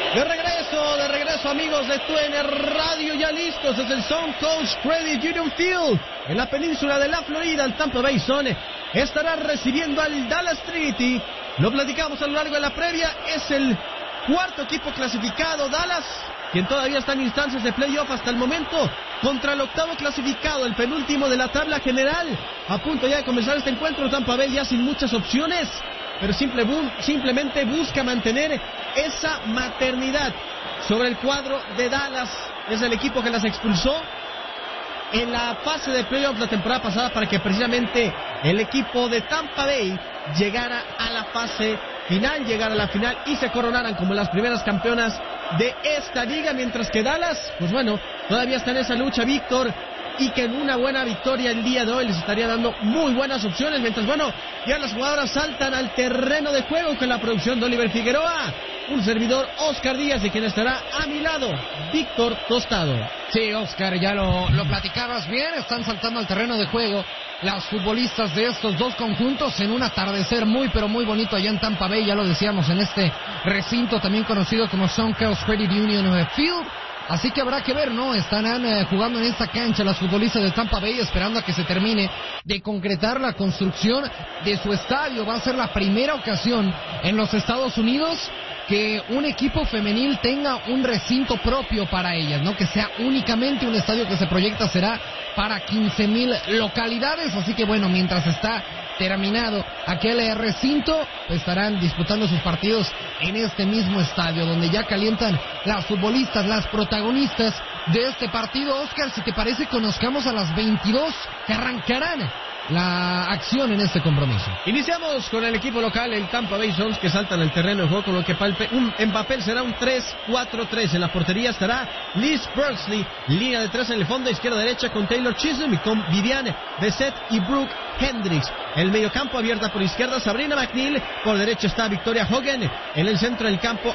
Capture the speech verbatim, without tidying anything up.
De regreso, de regreso amigos de T N Radio, ya listos desde el Sound Coast Credit Union Field en la península de la Florida. El Tampa Bay Zone estará recibiendo al Dallas Trinity. Lo platicamos a lo largo de la previa, es el cuarto equipo clasificado, Dallas, quien todavía está en instancias de playoff hasta el momento, contra el octavo clasificado, el penúltimo de la tabla general. A punto ya de comenzar este encuentro, Tampa Bay ya sin muchas opciones, pero simple, bu- simplemente busca mantener esa maternidad sobre el cuadro de Dallas. Es el equipo que las expulsó en la fase de playoff la temporada pasada para que precisamente el equipo de Tampa Bay llegara a la fase final, llegara a la final y se coronaran como las primeras campeonas de esta liga, mientras que Dallas, pues bueno, todavía está en esa lucha, Víctor, y que en una buena victoria el día de hoy les estaría dando muy buenas opciones, mientras, bueno, ya las jugadoras saltan al terreno de juego con la producción de Oliver Figueroa, un servidor Oscar Díaz, y quien estará a mi lado, Víctor Tostado. Sí, Oscar, ya lo, lo platicabas bien, están saltando al terreno de juego las futbolistas de estos dos conjuntos en un atardecer muy pero muy bonito allá en Tampa Bay, ya lo decíamos, en este recinto también conocido como Sound Coast Credit Union Field. Así que habrá que ver, ¿no? Estarán eh, jugando en esta cancha las futbolistas de Tampa Bay, esperando a que se termine de concretar la construcción de su estadio. Va a ser la primera ocasión en los Estados Unidos que un equipo femenil tenga un recinto propio para ellas, ¿no? Que sea únicamente un estadio que se proyecta será para quince mil localidades. Así que bueno, mientras está terminado aquel recinto, estarán disputando sus partidos en este mismo estadio, donde ya calientan las futbolistas, las protagonistas de este partido. Oscar, si te parece, conozcamos a las veintidós que arrancarán la acción en este compromiso. Iniciamos con el equipo local, el Tampa Bay Zones, que saltan al terreno de juego, con lo que palpe, un, en papel será un tres cuatro tres. En la portería estará Liz Pursley, línea de tres en el fondo, izquierda-derecha con Taylor Chisholm y con Viviane Bessette y Brooke Hendricks. El mediocampo abierta por izquierda, Sabrina McNeil, por derecha está Victoria Hogan, en el centro del campo